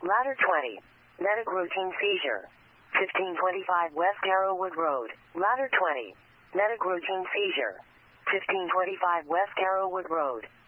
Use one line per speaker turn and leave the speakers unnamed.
Ladder 20. Medic routine seizure. 1525 West Arrowwood Road. Ladder 20. Medic routine seizure. 1525 West Arrowwood Road.